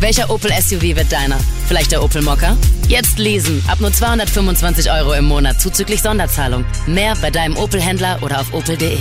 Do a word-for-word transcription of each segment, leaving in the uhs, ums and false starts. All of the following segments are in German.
Welcher Opel S U V wird deiner? Vielleicht der Opel Mokka? Jetzt leasen. Ab nur zweihundertfünfundzwanzig Euro im Monat zuzüglich Sonderzahlung. Mehr bei deinem Opel-Händler oder auf opel punkt de.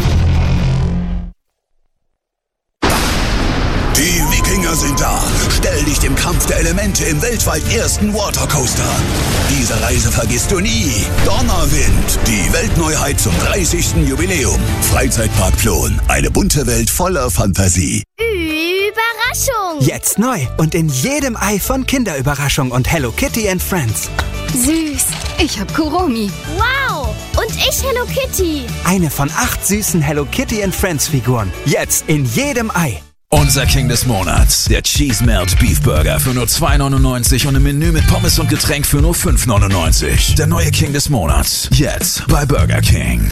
Die Wikinger sind da. Stell dich dem Kampf der Elemente im weltweit ersten Watercoaster. Diese Reise vergisst du nie. Donnerwind, die Weltneuheit zum dreißigsten Jubiläum. Freizeitpark Plon, eine bunte Welt voller Fantasie. Überraschung! Jetzt neu und in jedem Ei von Kinderüberraschung und Hello Kitty and Friends. Süß, ich hab Kuromi. Wow, und ich Hello Kitty. Eine von acht süßen Hello Kitty and Friends Figuren. Jetzt in jedem Ei. Unser King des Monats, der Cheese Melt Beef Burger für nur zwei neunundneunzig und im Menü mit Pommes und Getränk für nur fünf neunundneunzig. Der neue King des Monats, jetzt bei Burger King.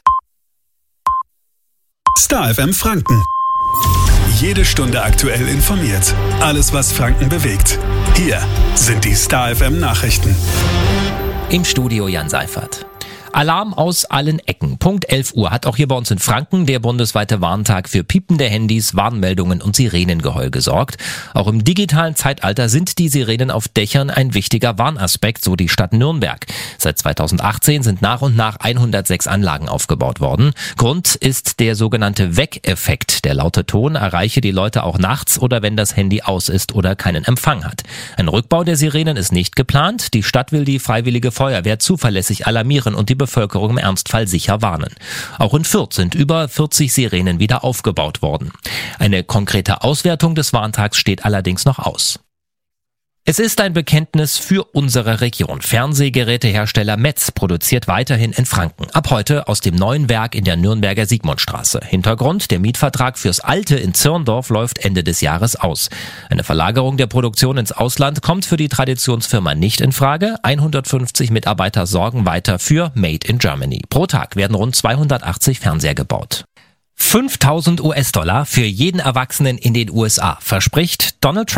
Star F M Franken. Jede Stunde aktuell informiert. Alles, was Franken bewegt. Hier sind die Star F M Nachrichten. Im Studio Jan Seifert. Alarm aus allen Ecken. Punkt elf Uhr hat auch hier bei uns in Franken der bundesweite Warntag für piepende Handys, Warnmeldungen und Sirenengeheul gesorgt. Auch im digitalen Zeitalter sind die Sirenen auf Dächern ein wichtiger Warnaspekt, so die Stadt Nürnberg. Seit zweitausendachtzehn sind nach und nach hundertsechs Anlagen aufgebaut worden. Grund ist der sogenannte Weck-Effekt. Der laute Ton erreiche die Leute auch nachts oder wenn das Handy aus ist oder keinen Empfang hat. Ein Rückbau der Sirenen ist nicht geplant. Die Stadt will die Freiwillige Feuerwehr zuverlässig alarmieren und die Bevölkerung im Ernstfall sicher warnen. Auch in Fürth sind über vierzig Sirenen wieder aufgebaut worden. Eine konkrete Auswertung des Warntags steht allerdings noch aus. Es ist ein Bekenntnis für unsere Region. Fernsehgerätehersteller Metz produziert weiterhin in Franken. Ab heute aus dem neuen Werk in der Nürnberger Sigmundstraße. Hintergrund: der Mietvertrag fürs Alte in Zirndorf läuft Ende des Jahres aus. Eine Verlagerung der Produktion ins Ausland kommt für die Traditionsfirma nicht in Frage. hundertfünfzig Mitarbeiter sorgen weiter für Made in Germany. Pro Tag werden rund zweihundertachtzig Fernseher gebaut. fünftausend US-Dollar für jeden Erwachsenen in den U S A verspricht Donald Trump